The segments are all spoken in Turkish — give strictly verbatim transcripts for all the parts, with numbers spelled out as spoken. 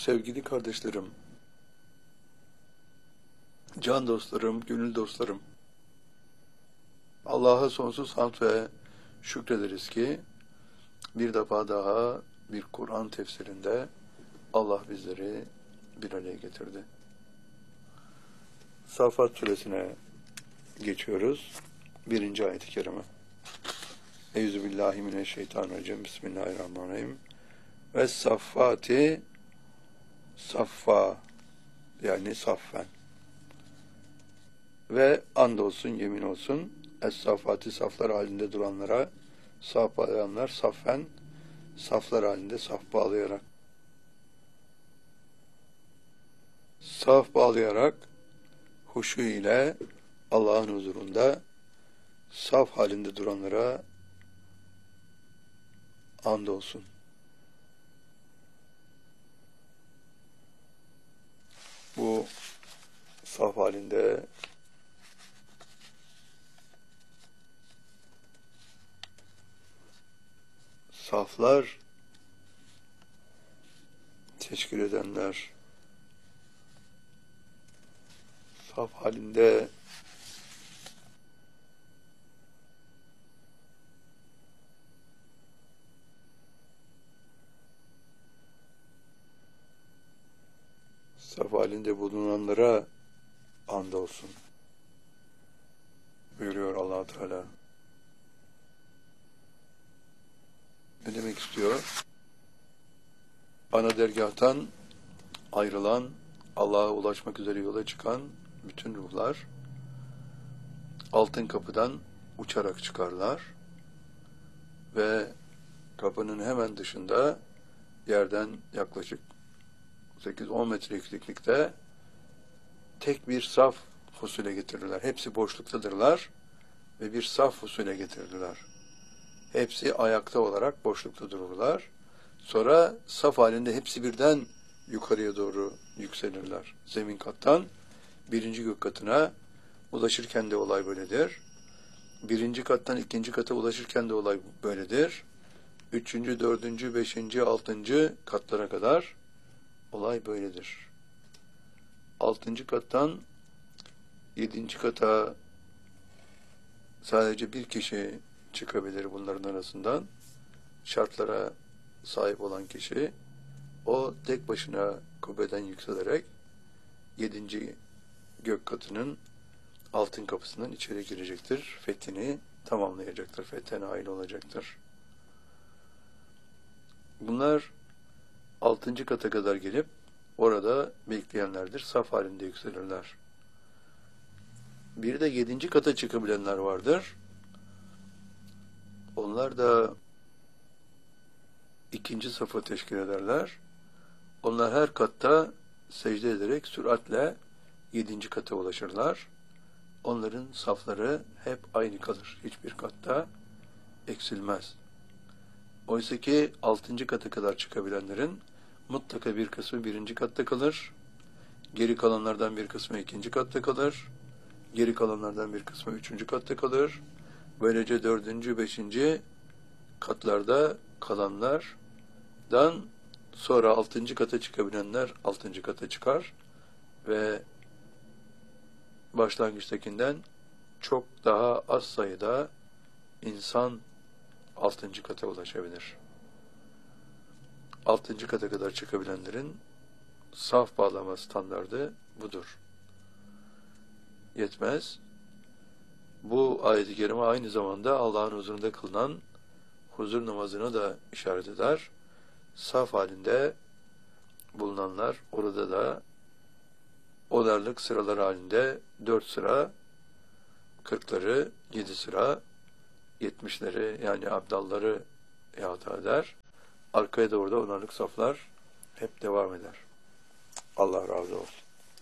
Sevgili kardeşlerim, can dostlarım, gönül dostlarım, Allah'a sonsuz hamd ve şükrederiz ki bir defa daha bir Kur'an tefsirinde Allah bizleri bir araya getirdi. Saffat suresine geçiyoruz. Birinci ayet-i kerime. Euzubillahimineşşeytanirracim. Bismillahirrahmanirrahim. Ve saffati saffa, yani saffen. Ve andolsun, yemin olsun, es-saffati saflar halinde duranlara, saf bağlayanlar saffen, saflar halinde saf bağlayarak. Saf bağlayarak, huşu ile Allah'ın huzurunda saf halinde duranlara andolsun. Bu saf halinde saflar teşkil edenler, saf halinde saf halinde bulunanlara andolsun buyuruyor Allah Teala. Ne demek istiyor? Ana dergâhtan ayrılan, Allah'a ulaşmak üzere yola çıkan bütün ruhlar altın kapıdan uçarak çıkarlar ve kapının hemen dışında yerden yaklaşık sekiz on metre yükseklikte tek bir saf husule getirirler. Hepsi boşluktadırlar ve bir saf husule getirirler. Hepsi ayakta olarak boşlukta dururlar. Sonra saf halinde hepsi birden yukarıya doğru yükselirler. Zemin kattan birinci gök katına ulaşırken de olay böyledir. Birinci kattan ikinci kata ulaşırken de olay böyledir. Üçüncü, dördüncü, beşinci, altıncı katlara kadar olay böyledir. Altıncı kattan yedinci kata sadece bir kişi çıkabilir bunların arasından. Şartlara sahip olan kişi, o tek başına kubbeden yükselerek yedinci gök katının altın kapısından içeri girecektir. Fethini tamamlayacaktır. Fethe nail olacaktır. Bunlar altıncı kata kadar gelip orada bekleyenlerdir. Saf halinde yükselirler. Bir de yedinci kata çıkabilenler vardır. Onlar da ikinci safı teşkil ederler. Onlar her katta secde ederek süratle yedinci kata ulaşırlar. Onların safları hep aynı kalır. Hiçbir katta eksilmez. Oysa ki altıncı kata kadar çıkabilenlerin mutlaka bir kısmı birinci katta kalır. Geri kalanlardan bir kısmı ikinci katta kalır. Geri kalanlardan bir kısmı üçüncü katta kalır. Böylece dördüncü, beşinci katlarda kalanlardan sonra altıncı kata çıkabilenler altıncı kata çıkar ve başlangıçtakinden çok daha az sayıda insan altıncı kata ulaşabilir. Altıncı kata kadar çıkabilenlerin saf bağlama standardı budur. Yetmez. Bu ayet-i kerime aynı zamanda Allah'ın huzurunda kılınan huzur namazına da işaret eder. Saf halinde bulunanlar orada da odarlık sıralar halinde dört sıra, kırkları, yedi sıra, yetmişleri yani abdalları ihata eder. Arkaya doğru da onarlık saflar hep devam eder. Allah razı olsun.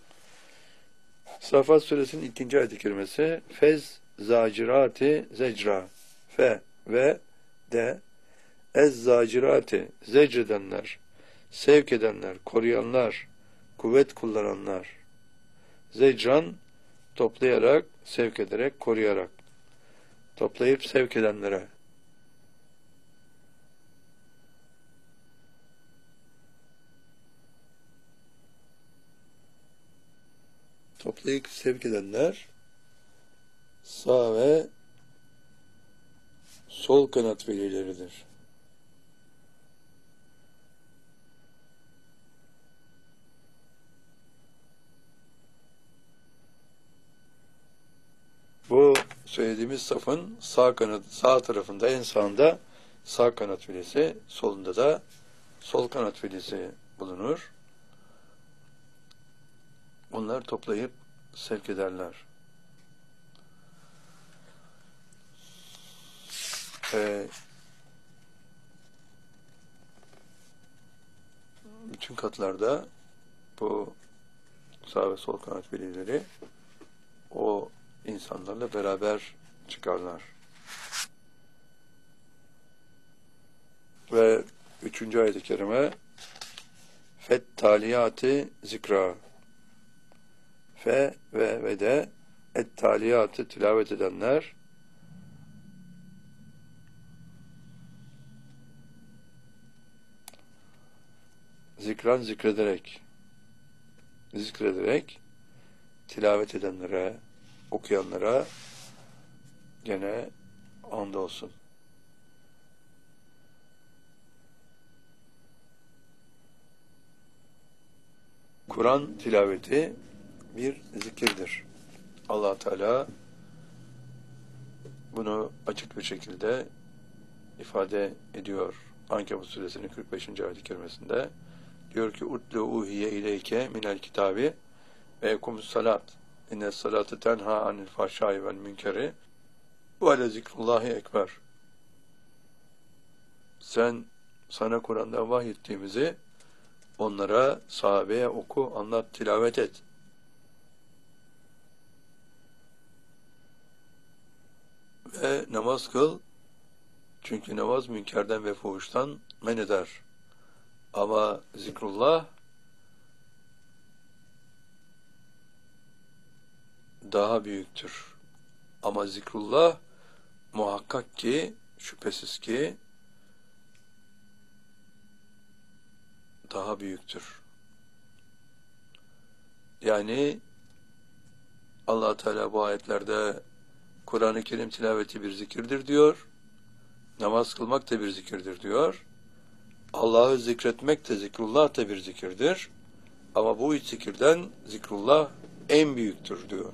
Saffat suresinin ikinci ayet-i kerimesi fez zacirati zecra fe ve de ez zacirati zecredenler, sevk edenler, koruyanlar, kuvvet kullananlar. Zecran toplayarak, sevk ederek, koruyarak. Toplayıp sevk edenlere. toplayıp sevk edenler sağ ve sol kanat velileridir. Bu söylediğimiz safın sağ kanat, sağ tarafında en sağında sağ kanat velisi, solunda da sol kanat velisi bulunur. Onlar toplayıp sevk ederler. Ve bütün katlarda bu sağ ve sol kanat velileri o insanlarla beraber çıkarlar. Ve üçüncü ayet-i kerime fet taliyatı zikra fe ve ve de et taliyatı tilavet edenler zikran zikrederek zikrederek tilavet edenlere, okuyanlara gene andolsun. Kur'an tilaveti bir zikirdir. Allah Teala bunu açık bir şekilde ifade ediyor. Ankebut suresinin kırk beşinci ayet-i kerimesinde diyor ki utlu uhiye ileyke minel kitabi ve ekumus salat innes salatu tenha anil fahşai vel münkeri ve le zikrullahi ekber. Sen sana Kur'an'da vahyettiğimizi onlara, sahabeye oku, anlat, tilavet et. Ve namaz kıl. Çünkü namaz münkerden ve fuhuştan men eder. Ama zikrullah daha büyüktür. Ama zikrullah muhakkak ki, şüphesiz ki daha büyüktür. Yani Allah Teala bu ayetlerde Kur'an-ı Kerim tilaveti bir zikirdir diyor. Namaz kılmak da bir zikirdir diyor. Allah'ı zikretmek de zikrullah da bir zikirdir. Ama bu üç zikirden zikrullah en büyüktür diyor.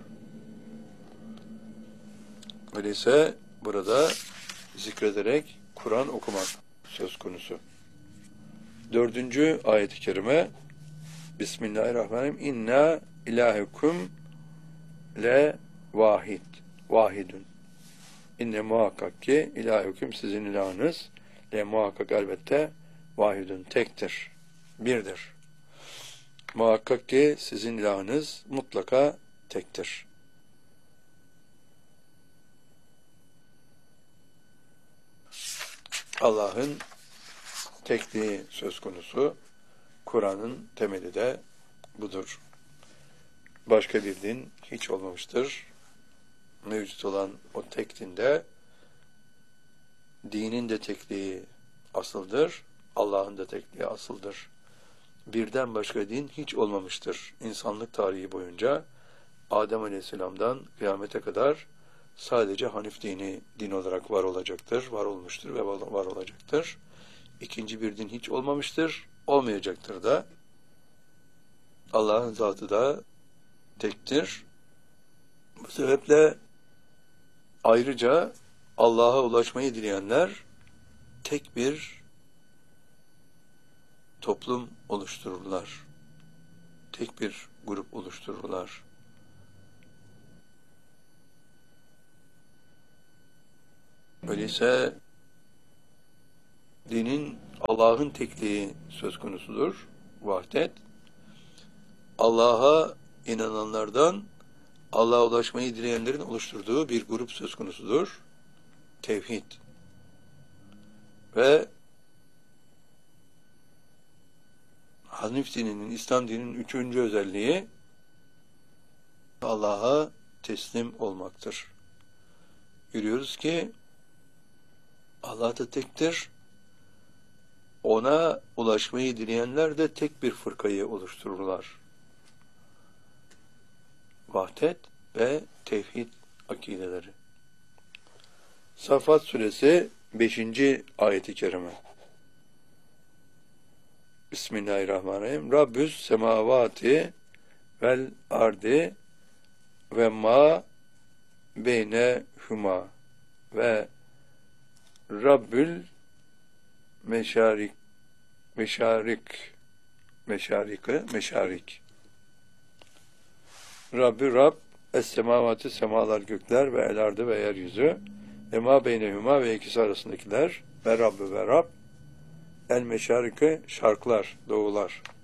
Öyleyse burada zikrederek Kur'an okumak söz konusu. Dördüncü ayet-i kerime Bismillahirrahmanirrahim İnna ilahekum le vahid vahidun. İnne muhakkak ki ilahekum sizin ilahınız le muhakkak elbette vahidun tektir. Birdir. Muhakkak ki sizin ilahınız mutlaka tektir. Allah'ın tekliği söz konusu. Kur'an'ın temeli de budur. Başka bir din hiç olmamıştır. Mevcut olan o tek dinde dinin de tekliği asıldır. Allah'ın da tekliği asıldır. Birden başka din hiç olmamıştır. İnsanlık tarihi boyunca Adem Aleyhisselam'dan kıyamete kadar sadece Hanif dini din olarak var olacaktır, var olmuştur ve var olacaktır. İkinci bir din hiç olmamıştır, olmayacaktır da. Allah'ın zatı da tektir. Bu sebeple ayrıca Allah'a ulaşmayı dileyenler tek bir toplum oluştururlar. Tek bir grup oluştururlar. Öyleyse dinin Allah'ın tekliği söz konusudur. Vahdet. Allah'a inananlardan Allah'a ulaşmayı dileyenlerin oluşturduğu bir grup söz konusudur. Tevhid. Ve Hanif dininin, İslam dininin üçüncü özelliği Allah'a teslim olmaktır. Görüyoruz ki Allah da tektir. Ona ulaşmayı dileyenler de tek bir fırkayı oluştururlar. vahdet ve tevhid akideleri. Safat suresi beşinci ayeti kerime. Bismillahirrahmanirrahim. Rabbüs semavati vel ardi ve ma beynehuma ve Rabbül meşarik meşarik meşarikı meşarik. Rabbi Rab es-semavati semalar gökler ve el ardı ve yeryüzü ve ma beynehuma ve ikisi arasındakiler ve Rabbi ve Rab el meşarikı şarklar doğular.